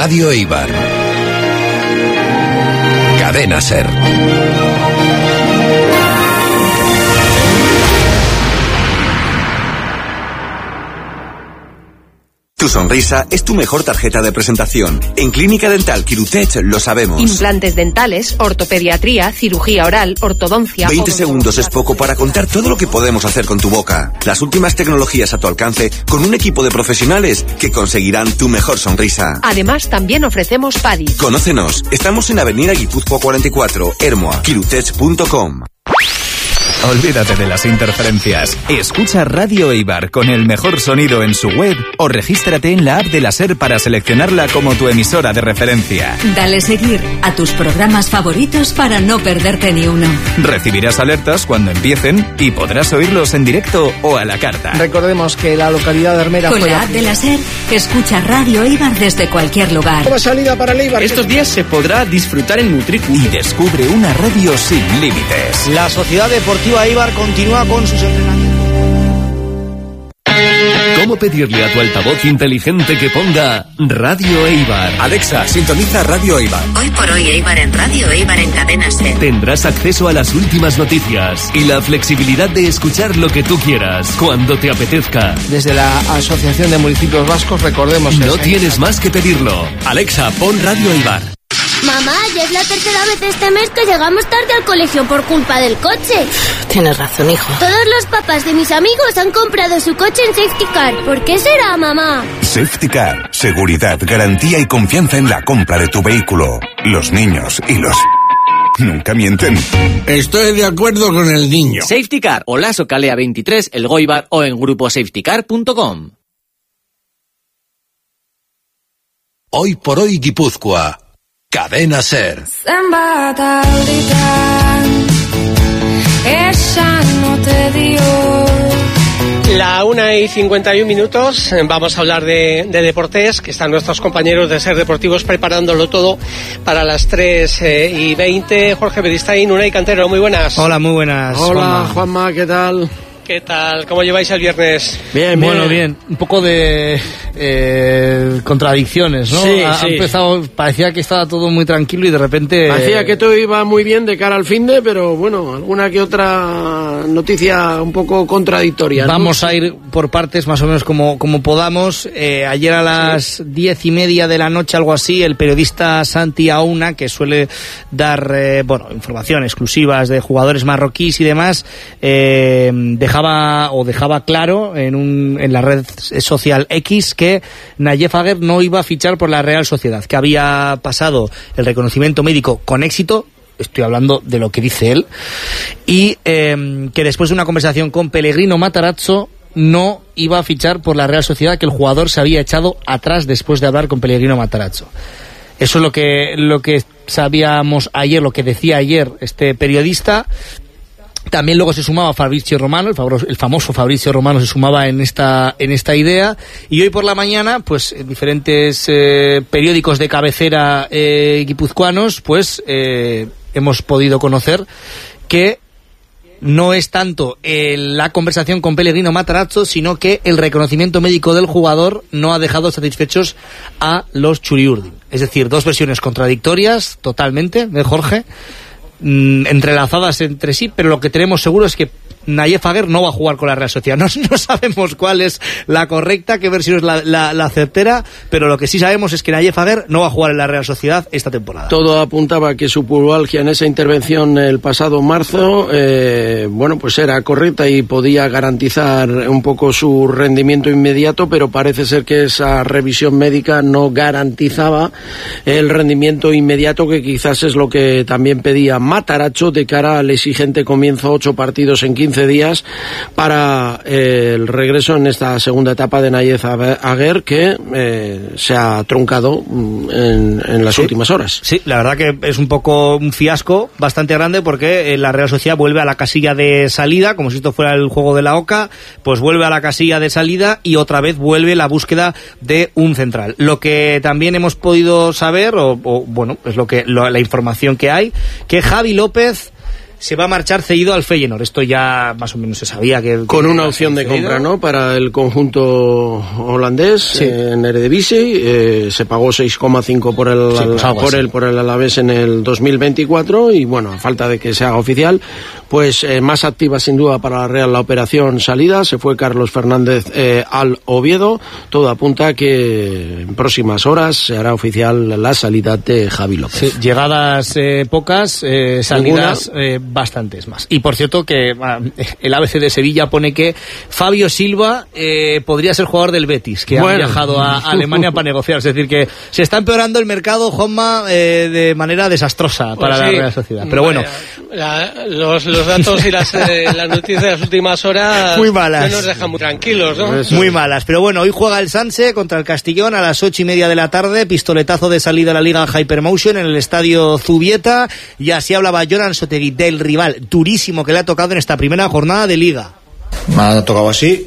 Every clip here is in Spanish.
Radio Eibar. Cadena SER. Tu sonrisa es tu mejor tarjeta de presentación. En Clínica Dental Quirutech lo sabemos. Implantes dentales, ortopediatría, cirugía oral, ortodoncia... 20 segundos es poco para contar todo lo que podemos hacer con tu boca. Las últimas tecnologías a tu alcance con un equipo de profesionales que conseguirán tu mejor sonrisa. Además, también ofrecemos PADI. Conócenos. Estamos en Avenida Guipúzcoa 44, Ermua, quirutech.com. Olvídate de las interferencias. Escucha Radio Eibar con el mejor sonido en su web o regístrate en la app de la SER para seleccionarla como tu emisora de referencia. Dale seguir a tus programas favoritos para no perderte ni uno. Recibirás alertas cuando empiecen y podrás oírlos en directo o a la carta. Recordemos que la localidad de Hermera... Con la app de la SER, escucha Radio Eibar desde cualquier lugar. Nueva salida para el Eibar. Estos días se podrá disfrutar en Nutricu. Y descubre una radio sin límites. La Sociedad Deportiva Eibar continúa con sus entrenamientos. ¿Cómo pedirle a tu altavoz inteligente que ponga Radio Eibar? Alexa, sintoniza Radio Eibar. Hoy por hoy Eibar en Radio Eibar en Cadena SER. Tendrás acceso a las últimas noticias y la flexibilidad de escuchar lo que tú quieras, cuando te apetezca. Desde la Asociación de Municipios Vascos, recordemos... No tienes más que pedirlo. Alexa, pon Radio Eibar. Mamá, ya es la tercera vez este mes que llegamos tarde al colegio por culpa del coche. Tienes razón, hijo. Todos los papás de mis amigos han comprado su coche en Safety Car. ¿Por qué será, mamá? Safety Car. Seguridad, garantía y confianza en la compra de tu vehículo. Los niños y los... nunca mienten. Estoy de acuerdo con el niño. Safety Car, Olaso Calea 23, El Goibar o en gruposafetycar.com. Hoy por hoy Guipúzcoa. Cadena SER. La 1:51, vamos a hablar de deportes, que están nuestros compañeros de SER Deportivos preparándolo todo para las 3:20. Jorge Beristain, Unai Cantero, muy buenas. Hola, muy buenas. Hola, Juanma, ¿qué tal? ¿Qué tal? ¿Cómo lleváis el viernes? Bien, bueno, bien. Un poco de contradicciones, ¿no? Sí, ha empezado, parecía que estaba todo muy tranquilo y de repente... Parecía que todo iba muy bien de cara al finde, pero bueno, alguna que otra noticia un poco contradictoria, ¿no? Vamos a ir por partes más o menos como podamos. Ayer a las 10:30 de la noche, algo así, el periodista Santi Auna, que suele dar información exclusivas de jugadores marroquíes y demás, dejaba claro en la red social X que Nayef Aguer no iba a fichar por la Real Sociedad, que había pasado el reconocimiento médico con éxito. Estoy hablando de lo que dice él, y que después de una conversación con Pellegrino Matarazzo no iba a fichar por la Real Sociedad, que el jugador se había echado atrás después de hablar con Pellegrino Matarazzo. Eso es lo que sabíamos ayer, lo que decía ayer este periodista. También luego se sumaba Fabrizio Romano, el famoso Fabrizio Romano se sumaba en esta idea, y hoy por la mañana, pues en diferentes periódicos de cabecera guipuzcoanos, pues hemos podido conocer que no es tanto la conversación con Pellegrino Matarazzo, sino que el reconocimiento médico del jugador no ha dejado satisfechos a los Txuri-Urdin. Es decir, dos versiones contradictorias totalmente de Jorge, entrelazadas entre sí, pero lo que tenemos seguro es que Nayef Aguer no va a jugar con la Real Sociedad. No sabemos cuál es la correcta, qué versión es la certera, pero lo que sí sabemos es que Nayef Aguer no va a jugar en la Real Sociedad esta temporada. Todo apuntaba que su pubalgia en esa intervención el pasado marzo, pues era correcta y podía garantizar un poco su rendimiento inmediato, pero parece ser que esa revisión médica no garantizaba el rendimiento inmediato, que quizás es lo que también pedía Matarazzo de cara al exigente comienzo, 8 partidos en 15 días para el regreso en esta segunda etapa de Nayef Aguer, que se ha truncado en las últimas horas. Sí, la verdad que es un poco un fiasco bastante grande, porque la Real Sociedad vuelve a la casilla de salida, como si esto fuera el juego de la Oca, pues vuelve a la casilla de salida y otra vez vuelve la búsqueda de un central. Lo que también hemos podido saber, es la información que hay, que Javi López se va a marchar cedido al Feyenoord. Esto ya más o menos se sabía que con una opción de compra, ¿no? Para el conjunto holandés, sí. En Eredivisie se pagó 6,5 por el Alavés en el 2024 y bueno, a falta de que se haga oficial, pues más activa sin duda para la Real la operación salida. Se fue Carlos Fernández al Oviedo. Todo apunta a que en próximas horas se hará oficial la salida de Javi López. Sí, llegadas pocas, salidas bastantes más. Y por cierto que el ABC de Sevilla pone que Fabio Silva podría ser jugador del Betis, que ha viajado a Alemania para negociar. Es decir, que se está empeorando el mercado, Juanma, de manera desastrosa para la Real Sociedad. Pero bueno, los datos y las noticias de las últimas horas muy malas. No nos dejan muy tranquilos, ¿no? Muy malas. Pero bueno, hoy juega el Sanse contra el Castellón a las 8:30 de la tarde, pistoletazo de salida a la Liga Hypermotion en el estadio Zubieta, y así hablaba Jonan Sotegui del rival durísimo que le ha tocado en esta primera jornada de Liga. Me ha tocado así.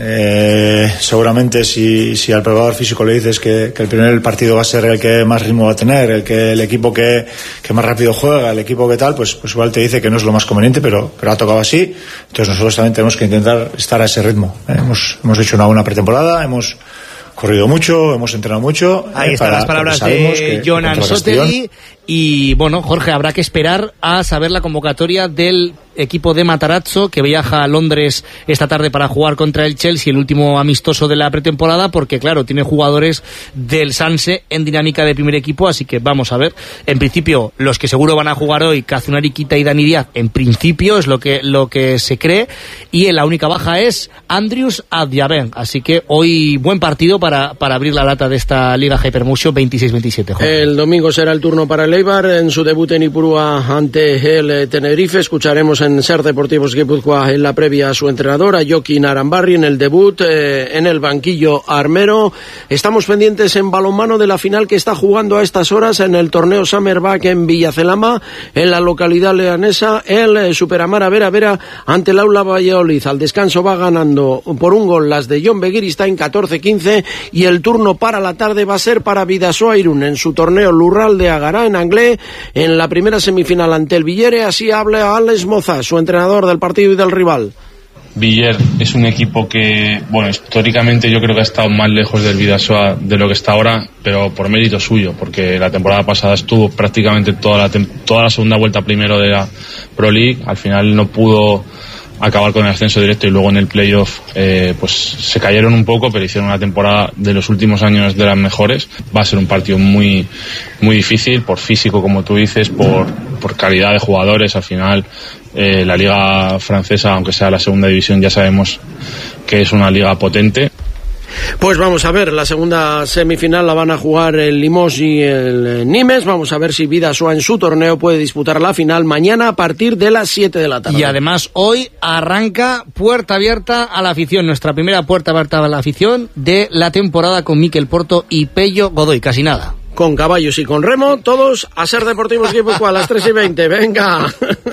Seguramente si al preparador físico le dices que el primer partido va a ser el que más ritmo va a tener, el equipo que más rápido juega, el equipo que tal, pues igual te dice que no es lo más conveniente, pero ha tocado así. Entonces nosotros también tenemos que intentar estar a ese ritmo. Hemos hecho una buena pretemporada, hemos corrido mucho, hemos entrenado mucho. Ahí están las palabras de Jonan Sotegui. Y bueno, Jorge, habrá que esperar a saber la convocatoria del equipo de Matarazzo, que viaja a Londres esta tarde para jugar contra el Chelsea, el último amistoso de la pretemporada, porque claro, tiene jugadores del Sanse en dinámica de primer equipo, así que vamos a ver. En principio, los que seguro van a jugar hoy, Kazunari Kita y Dani Díaz, en principio es lo que se cree, y la única baja es Andrius Adjaben, así que hoy buen partido para abrir la lata de esta Liga Hypermotion 26-27. Jorge. El domingo será el turno para el Eibar en su debut en Ipurúa ante el Tenerife. Escucharemos en Ser Deportivos Guipúzcoa en la previa a su entrenador, a Joaquín Arambarri, en el debut, en el banquillo Armero. Estamos pendientes en balonmano de la final que está jugando a estas horas en el torneo Summerback en Villacelama, en la localidad leonesa, el Superamara Vera ante el Aula Valladolid. Al descanso va ganando por un gol las de John Begiristain, 14-15, y el turno para la tarde va a ser para Bidasoa Irún en su torneo Lurral de Agará en Anglé, en la primera semifinal ante el Villere. Así habla Alex Moza, su entrenador del partido y del rival. Villar es un equipo que, bueno, históricamente yo creo que ha estado más lejos del Bidasoa de lo que está ahora, pero por mérito suyo, porque la temporada pasada estuvo prácticamente toda la segunda vuelta primero de la Pro League. Al final no pudo acabar con el ascenso directo y luego en el playoff pues se cayeron un poco, pero hicieron una temporada de los últimos años de las mejores. Va a ser un partido muy muy difícil, por físico como tú dices, por calidad de jugadores. Al final la liga francesa, aunque sea la segunda división, ya sabemos que es una liga potente. Pues vamos a ver, la segunda semifinal la van a jugar el Limoges y el Nimes. Vamos a ver si Bidasoa en su torneo puede disputar la final mañana a partir de las 7 de la tarde. Y además hoy arranca Puerta Abierta a la Afición, nuestra primera Puerta Abierta a la Afición de la temporada, con Miquel Porto y Pello Godoy, casi nada. Con caballos y con remo, todos a Ser Deportivos Guipúzcoa a las 3:20. Venga.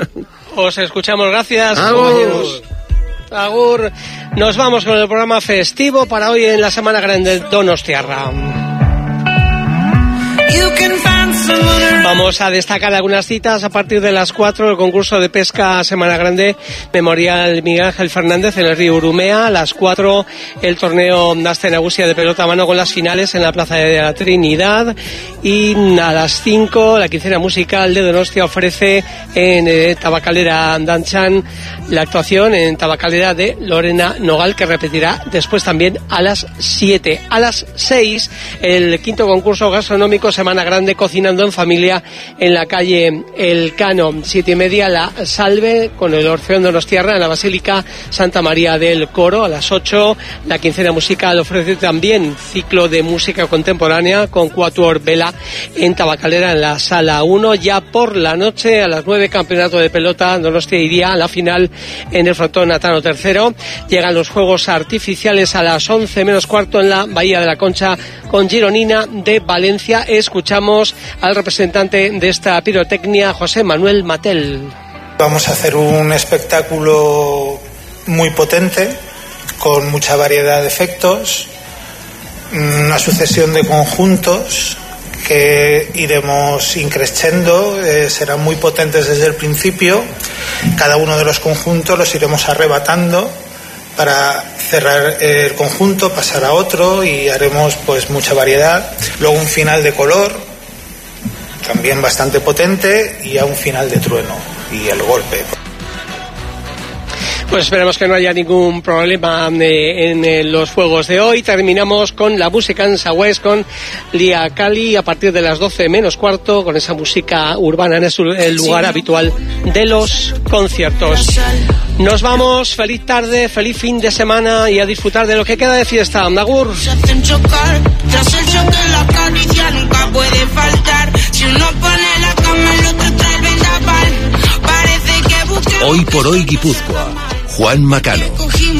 Os escuchamos, gracias, compañeros. Agur. Nos vamos con el programa festivo para hoy en la Semana Grande Donostiarra. Vamos a destacar algunas citas. A partir de las 4, el concurso de pesca Semana Grande Memorial Miguel Ángel Fernández en el río Urumea. A las 4, el torneo Aste Nagusia de pelota a mano con las finales en la Plaza de la Trinidad. Y a las 5, la quincena musical de Donostia ofrece en Tabacalera Danchan la actuación en Tabacalera de Lorena Nogal, que repetirá después también a las 7. A las 6, el quinto concurso gastronómico Semana Grande Cocinando en Familia en la calle El Cano. 7:30, la Salve con el Orfeón Donostiarra en la Basílica Santa María del Coro. A las 8, la quincena musical ofrece también ciclo de música contemporánea con Quatuor Vela en Tabacalera en la Sala 1. Ya por la noche, a las 9, campeonato de pelota Donostia iría a la final en el frontón Natano III. Llegan los fuegos artificiales a las 11 menos cuarto en la Bahía de la Concha con Gironina de Valencia. Escuchamos al representante de esta pirotecnia, José Manuel Matel. Vamos a hacer un espectáculo muy potente, con mucha variedad de efectos, una sucesión de conjuntos que iremos increciendo, serán muy potentes desde el principio. Cada uno de los conjuntos los iremos arrebatando para cerrar el conjunto, pasar a otro, y haremos pues mucha variedad. Luego un final de color, también bastante potente, y a un final de trueno y el golpe. Pues esperemos que no haya ningún problema en los juegos de hoy. Terminamos con la música en Sagües con Lia Cali a partir de las 12 menos cuarto, con esa música urbana en el lugar habitual de los conciertos. Nos vamos, feliz tarde, feliz fin de semana y a disfrutar de lo que queda de fiesta. Agur. Tras el choque la caricia nunca puede faltar. Si uno pone la cama el otro trae el vendaval. Parece que busca. Hoy por hoy Guipúzcoa. Juan Macano.